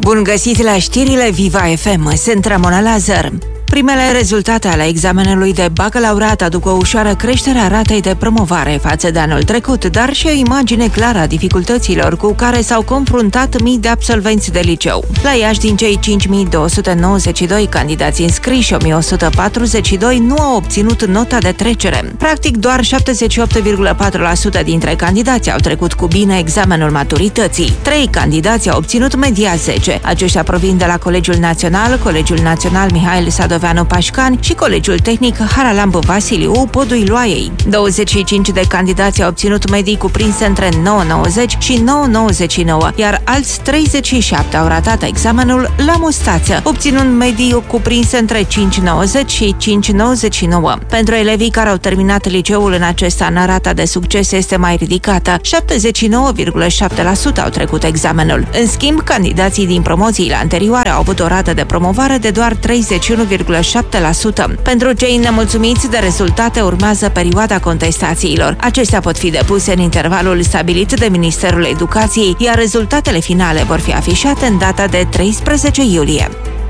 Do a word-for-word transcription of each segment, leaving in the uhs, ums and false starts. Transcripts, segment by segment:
Bun găsit la știrile Viva F M, sunt Ramona Lazar. Primele rezultate ale examenului de bacalaureat aduc o ușoară creștere a ratei de promovare față de anul trecut, dar și o imagine clară a dificultăților cu care s-au confruntat mii de absolvenți de liceu. La Iași, din cei cinci mii două sute nouăzeci și doi candidați înscriși, o mie o sută patruzeci și doi nu au obținut nota de trecere. Practic, doar șaptezeci și opt virgulă patru la sută dintre candidați au trecut cu bine examenul maturității. Trei candidați au obținut media zece. Aceștia provin de la Colegiul Național, Colegiul Național Mihail Sadoveanu Pașcani și Colegiul Tehnic Haralamb Vasiliu Podul Loaiei. douăzeci și cinci de candidați au obținut medii cuprinse între nouă virgulă nouăzeci și nouă virgulă nouăzeci și nouă, iar alți treizeci și șapte au ratat examenul la Mustață, obținând medii cuprinse între cinci virgulă nouăzeci și cinci virgulă nouăzeci și nouă. Pentru elevii care au terminat liceul în acest an, rata de succes este mai ridicată. șaptezeci și nouă virgulă șapte la sută au trecut examenul. În schimb, candidații din promoțiile anterioare au avut o rată de promovare de doar treizeci și unu virgulă șapte la sută. Pentru cei nemulțumiți de rezultate urmează perioada contestațiilor. Acestea pot fi depuse în intervalul stabilit de Ministerul Educației, iar rezultatele finale vor fi afișate în data de treisprezece iulie.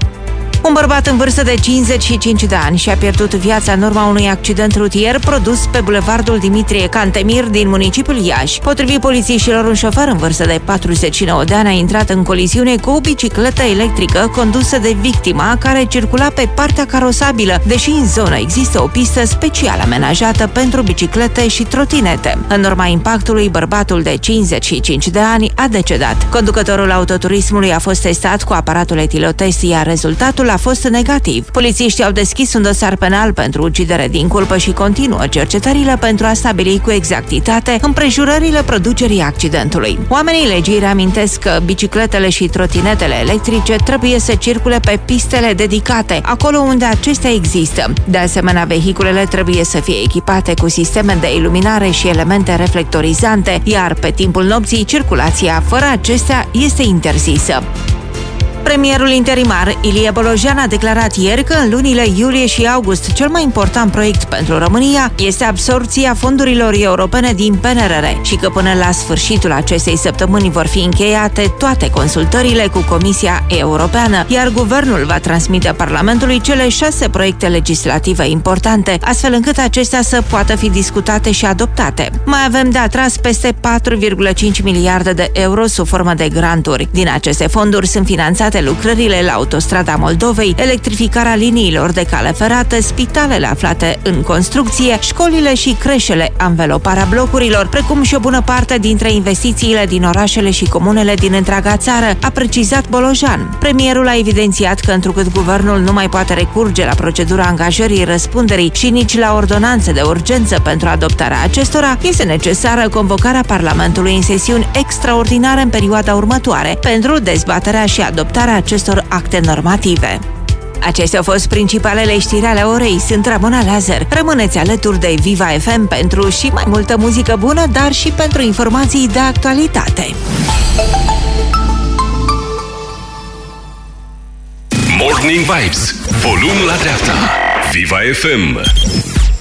Un bărbat în vârstă de cincizeci și cinci de ani și-a pierdut viața în urma unui accident rutier produs pe bulevardul Dimitrie Cantemir din municipiul Iași. Potrivit polițiștilor, un șofer în vârstă de patruzeci și nouă de ani a intrat în coliziune cu o bicicletă electrică condusă de victima, care circula pe partea carosabilă, deși în zonă există o pistă special amenajată pentru biciclete și trotinete. În urma impactului, bărbatul de cincizeci și cinci de ani a decedat. Conducătorul autoturismului a fost testat cu aparatul etilotest, iar rezultatul a fost negativ. Polițiștii au deschis un dosar penal pentru ucidere din culpă și continuă cercetările pentru a stabili cu exactitate împrejurările producerii accidentului. Oamenii legii reamintesc că bicicletele și trotinetele electrice trebuie să circule pe pistele dedicate, acolo unde acestea există. De asemenea, vehiculele trebuie să fie echipate cu sisteme de iluminare și elemente reflectorizante, iar pe timpul nopții circulația fără acestea este interzisă. Premierul interimar Ilie Bolojan a declarat ieri că în lunile iulie și august cel mai important proiect pentru România este absorbția fondurilor europene din P N R R și că până la sfârșitul acestei săptămâni vor fi încheiate toate consultările cu Comisia Europeană, iar guvernul va transmite Parlamentului cele șase proiecte legislative importante, astfel încât acestea să poată fi discutate și adoptate. Mai avem de atras peste patru virgulă cinci miliarde de euro sub formă de granturi. Din aceste fonduri sunt finanțate lucrările la Autostrada Moldovei, electrificarea liniilor de cale ferată, spitalele aflate în construcție, școlile și creșele, anveloparea blocurilor, precum și o bună parte dintre investițiile din orașele și comunele din întreaga țară, a precizat Bolojan. Premierul a evidențiat că întrucât guvernul nu mai poate recurge la procedura angajării răspunderii și nici la ordonanțe de urgență pentru adoptarea acestora, este necesară convocarea Parlamentului în sesiuni extraordinare în perioada următoare pentru dezbaterea și adoptarea acestor acte normative. Acestea au fost principalele știri ale orei. Sunt Ramona Lazar. Rămâneți alături de Viva F M pentru și mai multă muzică bună, dar și pentru informații de actualitate. Morning Vibes. Volum la dreapta. Viva F M.